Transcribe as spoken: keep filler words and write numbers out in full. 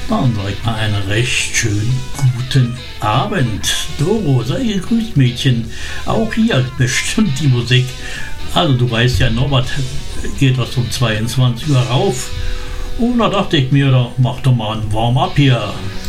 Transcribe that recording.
Dann sag ich mal einen recht schönen guten Abend. Doro, sei gegrüßt, Mädchen. Auch hier bestimmt die Musik. Also du weißt ja, Norbert geht das um zweiundzwanzig Uhr rauf. Und da dachte ich mir, da mach doch mal ein Warm-up hier.